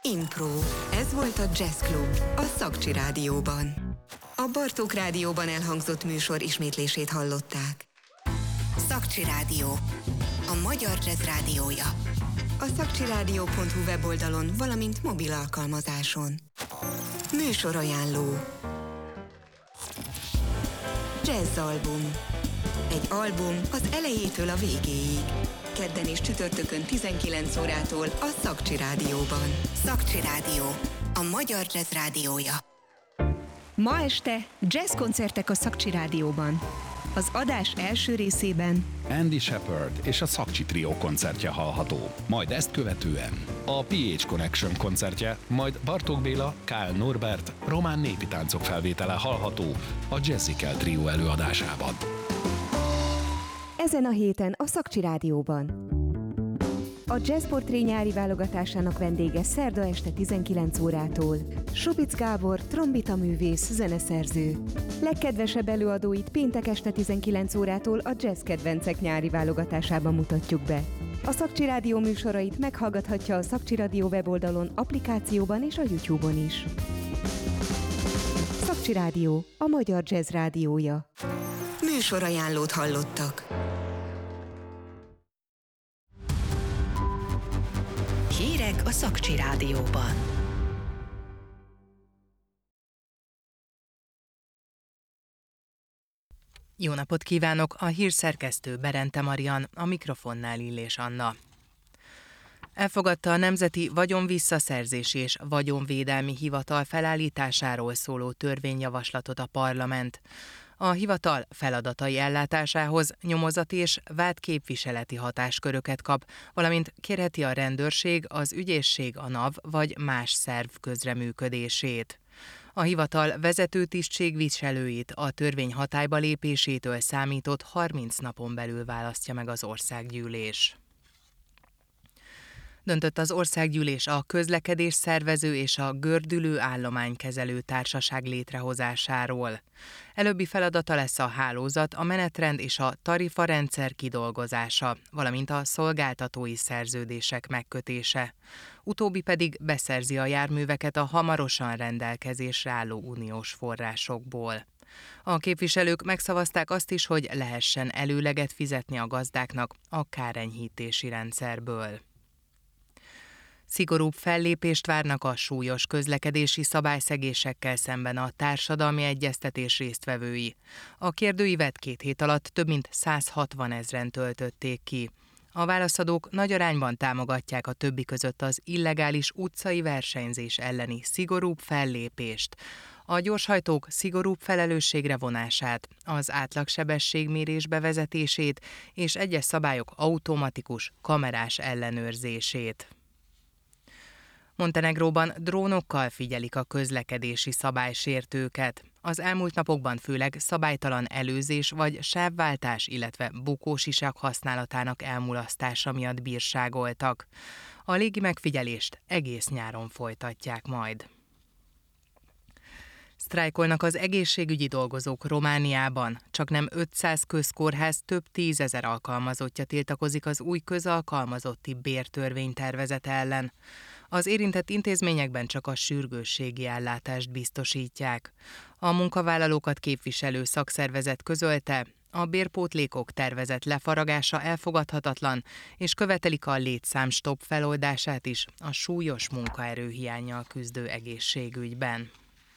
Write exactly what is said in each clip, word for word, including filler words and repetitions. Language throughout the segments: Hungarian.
Impro. Ez volt a Jazz Club a Szakcsi Rádióban. A Bartók Rádióban elhangzott műsor ismétlését hallották. Szakcsi Rádió. A magyar jazz rádiója. A szakcsirádió pont hu weboldalon, valamint mobil alkalmazáson. Műsorajánló. Jazzalbum. Egy album az elejétől a végéig. Kedden és csütörtökön tizenkilenc órától a Szakcsi Rádióban. Szakcsi Rádió. A magyar jazz rádiója. Ma este jazzkoncertek a Szakcsi Rádióban. Az adás első részében Andy Shepherd és a Szakcsi Trió koncertje hallható, majd ezt követően a pé há Connection koncertje, majd Bartók Béla, Kál Norbert, román népi táncok felvétele hallható a Jazzikel Trió előadásában. Ezen a héten a Szakcsi Rádióban. A Jazzportré nyári válogatásának vendége szerda este tizenkilenc órától. Subic Gábor, trombitaművész, zeneszerző. Legkedvesebb előadóit péntek este tizenkilenc órától a Jazz Kedvencek nyári válogatásában mutatjuk be. A Szakcsi Rádió műsorait meghallgathatja a Szakcsi Rádió weboldalon, applikációban és a YouTube-on is. Szakcsi Rádió, a magyar jazz rádiója. Műsorajánlót hallottak. Hírek a Szakcsi Rádióban. Jó napot kívánok! A hírszerkesztő Berente Marian, a mikrofonnál Illés Anna. Elfogadta a Nemzeti Vagyonvisszaszerzési és Vagyonvédelmi Hivatal felállításáról szóló törvényjavaslatot a parlament. A hivatal feladatai ellátásához nyomozati és vádképviseleti hatásköröket kap, valamint kérheti a rendőrség, az ügyészség, a NAV vagy más szerv közreműködését. A hivatal vezető tisztségviselőit a törvény hatályba lépésétől számított harminc napon belül választja meg az országgyűlés. Döntött az országgyűlés a közlekedés szervező és a gördülő állománykezelő társaság létrehozásáról. Előbbi feladata lesz a hálózat, a menetrend és a tarifarendszer kidolgozása, valamint a szolgáltatói szerződések megkötése. Utóbbi pedig beszerzi a járműveket a hamarosan rendelkezésre álló uniós forrásokból. A képviselők megszavazták azt is, hogy lehessen előleget fizetni a gazdáknak a kárenyhítési rendszerből. Szigorúbb fellépést várnak a súlyos közlekedési szabályszegésekkel szemben a társadalmi egyeztetés résztvevői. A kérdőívet két hét alatt több mint száz hatvan ezren töltötték ki. A válaszadók nagy arányban támogatják a többi között az illegális utcai versenyzés elleni szigorúbb fellépést, a gyorshajtók szigorúbb felelősségre vonását, az átlagsebességmérés bevezetését és egyes szabályok automatikus kamerás ellenőrzését. Montenegróban drónokkal figyelik a közlekedési szabálysértőket. Az elmúlt napokban főleg szabálytalan előzés vagy sávváltás, illetve bukósisak használatának elmulasztása miatt bírságoltak. A légi megfigyelést egész nyáron folytatják majd. Sztrájkolnak az egészségügyi dolgozók Romániában. Csaknem ötszáz közkórház több tízezer alkalmazottja tiltakozik az új közalkalmazotti bértörvénytervezet ellen. Az érintett intézményekben csak a sürgősségi ellátást biztosítják. A munkavállalókat képviselő szakszervezet közölte, a bérpótlékok tervezett lefaragása elfogadhatatlan, és követelik a létszámstopp feloldását is a súlyos munkaerőhiánnyal küzdő egészségügyben.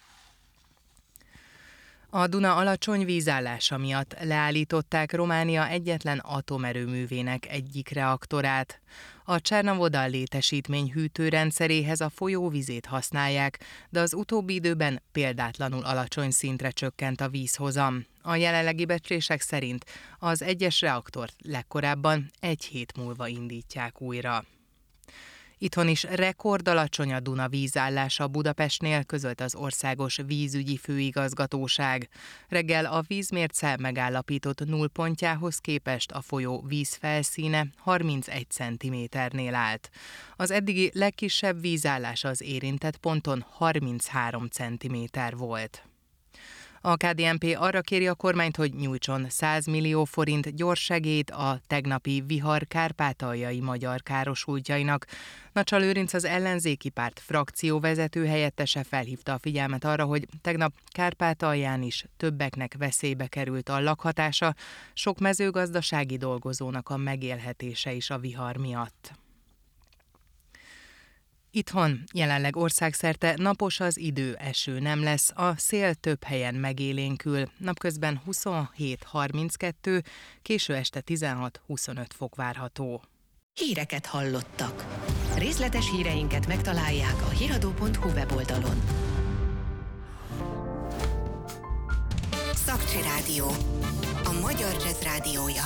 A Duna alacsony vízállása miatt leállították Románia egyetlen atomerőművének egyik reaktorát. A Csernavoda létesítmény hűtőrendszeréhez a folyóvizét használják, de az utóbbi időben példátlanul alacsony szintre csökkent a vízhozam. A jelenlegi becslések szerint az egyes reaktort legkorábban egy hét múlva indítják újra. Itthon is rekordalacsony a Duna vízállása Budapestnél, közölt az Országos Vízügyi Főigazgatóság. Reggel a vízmérce megállapított nullpontjához képest a folyó vízfelszíne harmincegy centiméternél állt. Az eddigi legkisebb vízállás az érintett ponton harminchárom centiméter volt. A ká dé en pé arra kéri a kormányt, hogy nyújtson száz millió forint gyors segélyt a tegnapi vihar kárpátaljai magyar károsultjainak. Nacsa Lőrinc, az ellenzéki párt frakcióvezető helyettese felhívta a figyelmet arra, hogy tegnap Kárpátalján is többeknek veszélybe került a lakhatása, sok mezőgazdasági dolgozónak a megélhetése is a vihar miatt. Itthon jelenleg országszerte napos az idő, eső nem lesz, a szél több helyen megélénkül, napközben huszonhét harminckettő, késő este tizenhat huszonöt fok várható. Híreket hallottak. Részletes híreinket megtalálják a hiradó pont hu weboldalon. Szakcsi Rádió, a magyar jazz rádiója.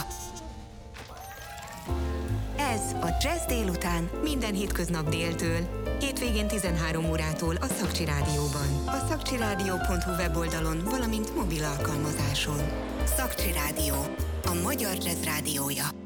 Ez a Jazz délután minden hétköznap déltől, hétvégén tizenhárom órától a Szakcsi Rádióban, a szakcsi rádió pont hu weboldalon, valamint mobil alkalmazáson. Szakcsi Rádió, a magyar jazz rádiója.